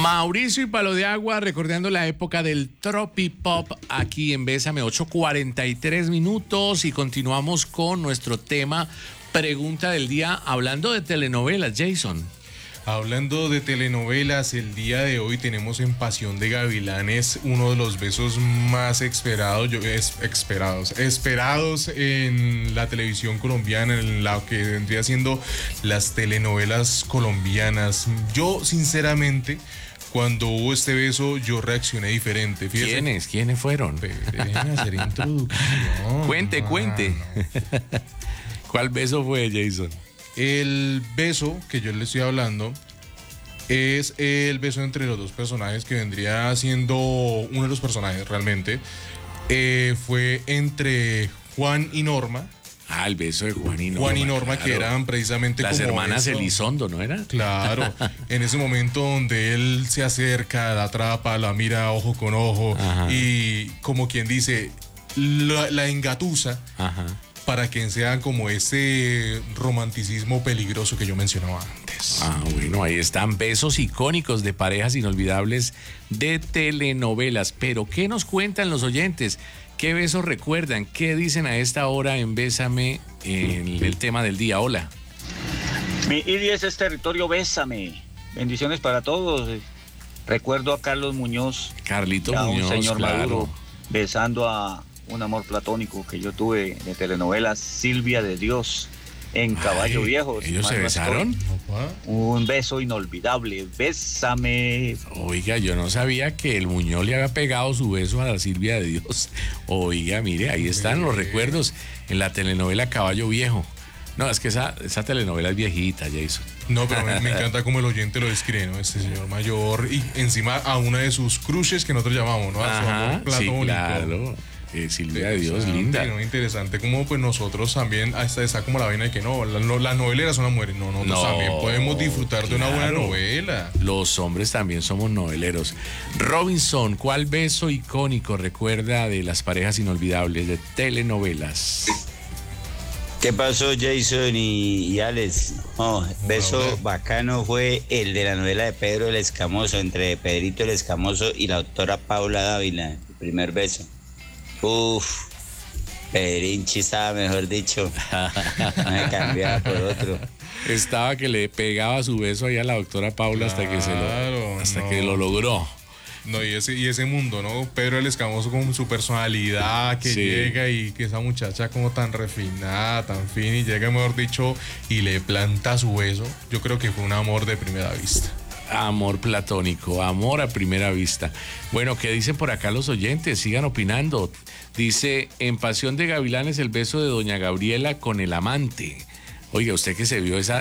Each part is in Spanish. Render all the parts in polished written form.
Mauricio y Palo de Agua, recordando la época del Tropipop aquí en Bésame, 8:43 minutos, y continuamos con nuestro tema pregunta del día, hablando de telenovelas, Jason. Hablando de telenovelas, el día de hoy tenemos en Pasión de Gavilanes uno de los besos más esperados en la televisión colombiana, en la que vendría siendo las telenovelas colombianas. Yo, sinceramente, cuando hubo este beso, yo reaccioné diferente. Fíjese. ¿Quiénes fueron? Déjenme hacer introducción. Cuente. ¿Cuál beso fue, Jason? El beso que yo le estoy hablando es el beso entre los dos personajes que vendría siendo uno de los personajes realmente. Fue entre Juan y Norma. Ah, el beso de Juan y Norma. Juan y Norma, claro. Que eran precisamente las como hermanas eso. Elizondo, ¿no era? Claro, en ese momento donde él se acerca, la atrapa, la mira ojo con ojo. Ajá. Y como quien dice, la engatusa. Ajá. Para que sean como ese romanticismo peligroso que yo mencionaba antes. Ah, bueno, ahí están besos icónicos de parejas inolvidables de telenovelas. Pero, ¿qué nos cuentan los oyentes? ¿Qué besos recuerdan? ¿Qué dicen a esta hora en Bésame, en el tema del día? Hola. Mi I-10 es territorio Bésame. Bendiciones para todos. Recuerdo a Carlos Muñoz. Carlito Muñoz, un señor claro. maduro, besando a un amor platónico que yo tuve de telenovelas, Silvia de Dios, en Caballo Viejo. ¿Ellos se besaron? Un beso inolvidable, Bésame. Oiga, yo no sabía que el Muñoz le había pegado su beso a la Silvia de Dios. Oiga, mire, ahí están los recuerdos en la telenovela Caballo Viejo. No, es que esa telenovela es viejita, Jason. No, pero me encanta cómo el oyente lo describe, ¿no? Este señor mayor y encima a una de sus crushes que nosotros llamamos, ¿no? A su amor platónico. Sí, claro. Silvia de Dios, linda. ¿No? Interesante como pues nosotros también, hasta está como la vaina de que las noveleras son las mujeres. No, también podemos disfrutar de una buena novela. Los hombres también somos noveleros. Robinson, ¿cuál beso icónico recuerda de las parejas inolvidables de telenovelas? ¿Qué pasó, Jason y Alex? Beso bacano fue el de la novela de Pedro el Escamoso, entre Pedrito el Escamoso y la doctora Paula Dávila, el primer beso. Uf, Pedrinchi estaba, mejor dicho, no me cambiaba por otro. Estaba que le pegaba su beso ahí a la doctora Paula hasta que lo logró. No, y ese mundo, ¿no? Pedro el Escamoso con su personalidad que llega y que esa muchacha como tan refinada, tan fina, y llega, mejor dicho, y le planta su beso. Yo creo que fue un amor de primera vista. Amor platónico, amor a primera vista. Bueno, ¿qué dicen por acá los oyentes? Sigan opinando. Dice, en Pasión de Gavilanes, el beso de doña Gabriela con el amante. Oiga, usted que se vio esa...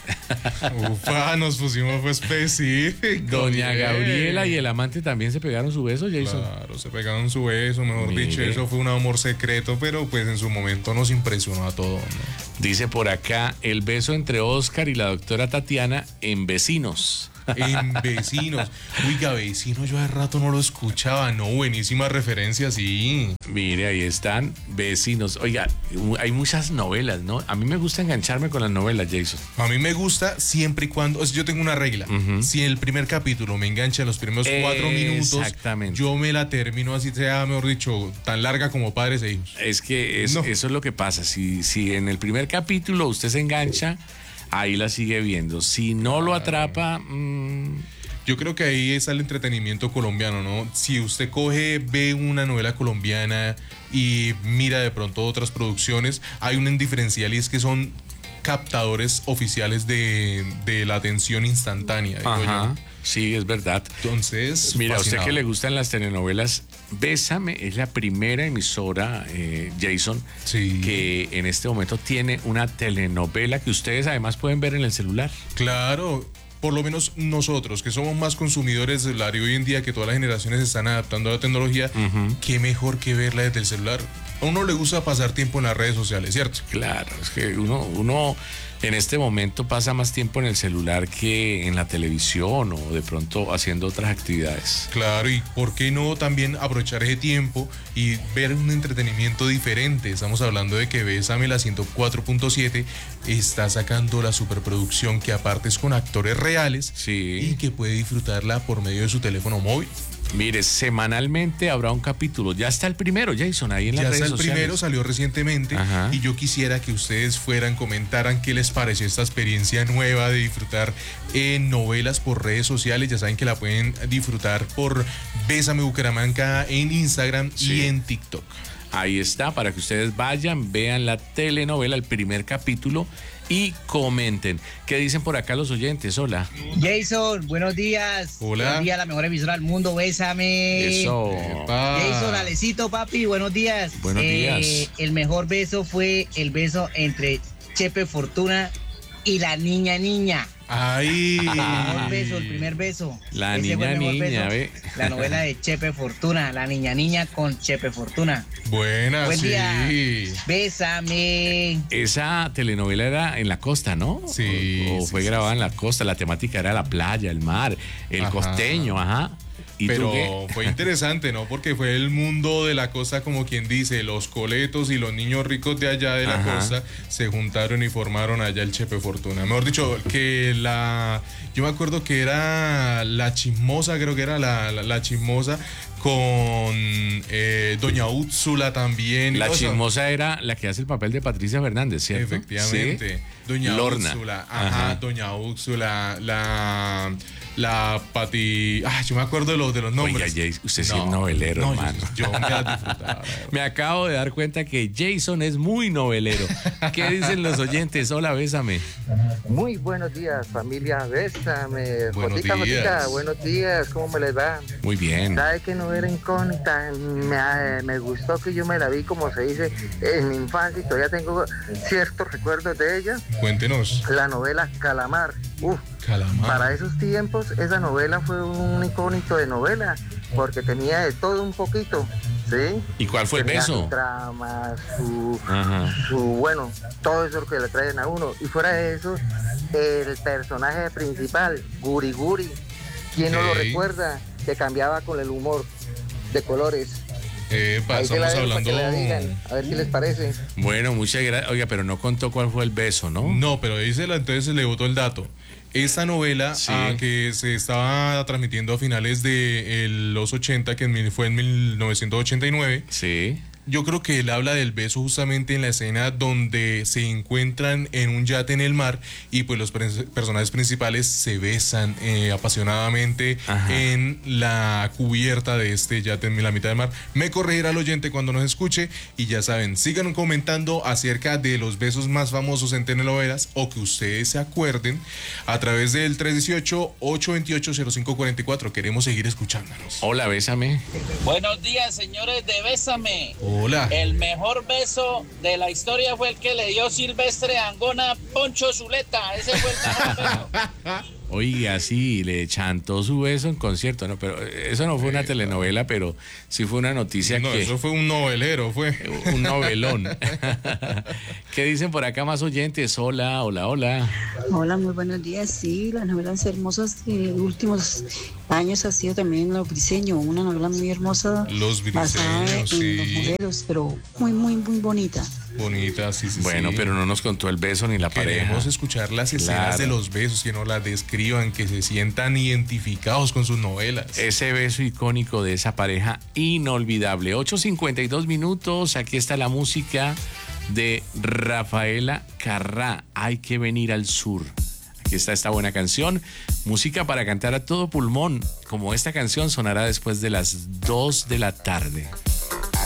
Ufa, nos pusimos pues específicos. Doña Gabriela y el amante también se pegaron su beso, Jason. Claro, se pegaron su beso, mejor dicho, eso fue un amor secreto, pero pues en su momento nos impresionó a todos, ¿no? Dice por acá, el beso entre Oscar y la doctora Tatiana en Vecinos. En Vecinos. Oiga, Vecinos, yo hace rato no lo escuchaba. No, buenísima referencia, sí. Mire, ahí están, Vecinos. Oiga, hay muchas novelas, ¿no? A mí me gusta engancharme con las novelas, Jason. A mí me gusta siempre y cuando... O sea, yo tengo una regla. Si el primer capítulo me engancha en los primeros 4 minutos, yo me la termino, así sea, mejor dicho, tan larga como Padres e Hijos. Es que eso es lo que pasa. Si en el primer capítulo usted se engancha, ahí la sigue viendo. Si no lo atrapa... Yo creo que ahí está el entretenimiento colombiano, ¿no? Si usted ve una novela colombiana y mira de pronto otras producciones, hay un diferencial y es que son captadores oficiales de la atención instantánea, digo yo. Sí, es verdad. Entonces, mira, fascinado. a usted que le gustan las telenovelas, Bésame es la primera emisora, Jason, que en este momento tiene una telenovela que ustedes además pueden ver en el celular. Claro, por lo menos nosotros, que somos más consumidores del celular y hoy en día que todas las generaciones se están adaptando a la tecnología, qué mejor que verla desde el celular. A uno le gusta pasar tiempo en las redes sociales, ¿cierto? Claro, es que uno en este momento pasa más tiempo en el celular que en la televisión o de pronto haciendo otras actividades. Claro, y ¿por qué no también aprovechar ese tiempo y ver un entretenimiento diferente? Estamos hablando de que Bésame, la 104.7, está sacando la superproducción que aparte es con actores reales Sí. y que puede disfrutarla por medio de su teléfono móvil. Mire, semanalmente habrá un capítulo. Ya está el primero, Jason, ahí en las Ya redes está el sociales. primero, salió recientemente. Ajá. Y yo quisiera que ustedes comentaran qué les pareció esta experiencia nueva de disfrutar novelas por redes sociales. Ya saben que la pueden disfrutar por Bésame Bucaramanga en Instagram Sí. y en TikTok. Ahí está, para que ustedes vayan, vean la telenovela, el primer capítulo y comenten. ¿Qué dicen por acá los oyentes? Hola. Jason, buenos días. Hola. Buenos días, la mejor emisora del mundo, bésame. Eso. Epa. Jason, Alecito, papi, buenos días. Buenos días. El mejor beso fue el beso entre Chepe Fortuna y la niña. Ay. El mejor beso, el primer beso. La Ese fue el mejor niña, beso. ve. La novela de Chepe Fortuna, la niña con Chepe Fortuna. Buena, Buen sí. día. Bésame. Esa telenovela era en la costa, ¿no? Sí, O sí, fue sí, grabada en la costa. La temática era la playa, el mar, el Ajá. costeño, ajá. ¿Y tú Pero qué? fue interesante, ¿no? Porque fue el mundo de la costa, como quien dice, los coletos y los niños ricos de allá de la Ajá. costa se juntaron y formaron allá el Chepe Fortuna. Mejor dicho, que yo me acuerdo que era la chismosa, creo que era la chismosa con Doña Úrsula también. La O sea, chismosa era la que hace el papel de Patricia Fernández, ¿cierto? efectivamente. Sí. Doña Lorna. Úrsula. Ajá, Ajá. Doña Úrsula, la Pati. Yo me acuerdo de los nombres. Oiga, Jay, usted sí es novelero, no, hermano. Yo me la disfrutaba, la verdad. Me acabo de dar cuenta que Jason es muy novelero. ¿Qué dicen los oyentes? Hola, bésame. Muy buenos días, familia, bésame. Buenos Jotica, días. Jotica, buenos días, ¿cómo me les va? Muy bien. ¿Sabe qué novela incógnita? Me gustó que yo me la vi, como se dice, en mi infancia y todavía tengo ciertos recuerdos de ella. Cuéntenos. La novela Calamar. Calamar. Para esos tiempos, esa novela fue un incógnito de novela, porque tenía de todo un poquito, ¿sí? ¿Y cuál fue el Tenía beso? Su trama, Ajá. bueno, todo eso que le traen a uno. Y fuera de eso, el personaje principal, Guri Guri, ¿quién no lo Ok. recuerda? Que cambiaba con el humor de colores. Ahí se Estamos la dejo para hablando. que la digan, a ver qué les parece. Bueno, muchas gracias. Oiga, pero no contó cuál fue el beso, ¿no? No, pero entonces le botó el dato. Esta novela Sí. que se estaba transmitiendo a finales de los 80, que fue en 1989, Sí. yo creo que él habla del beso justamente en la escena donde se encuentran en un yate en el mar y pues los personajes principales se besan apasionadamente Ajá. en la cubierta de este yate en la mitad del mar. Me corregirá el oyente cuando nos escuche y ya saben, sigan comentando acerca de los besos más famosos en telenovelas o que ustedes se acuerden a través del 318-828-0544. Queremos seguir escuchándonos. Hola, bésame. Buenos días, señores de Bésame. Hola. El mejor beso de la historia fue el que le dio Silvestre Angona Poncho Zuleta. Ese fue el mejor beso. Oiga, sí, le chantó su beso en concierto, ¿no? Pero eso no fue una telenovela, pero sí fue una noticia No, que... eso fue un novelero, fue. Un novelón. ¿Qué dicen por acá más oyentes? Hola, hola, hola. Hola, muy buenos días. Sí, las novelas hermosas de últimos años ha sido también Los Briseños, una novela muy hermosa. Los basada en Briseños, los sí. modelos, pero muy, muy, muy bonita. Bonita, sí, sí. Bueno, sí. pero no nos contó el beso ni la pareja. Queremos escuchar las escenas Claro. de los besos, que nos las describan, que se sientan identificados con sus novelas. Ese beso icónico de esa pareja inolvidable. 8:52 minutos. Aquí está la música de Rafaela Carrá. Hay que venir al sur. Aquí está esta buena canción. Música para cantar a todo pulmón. Como esta canción sonará después de las 2 de la tarde.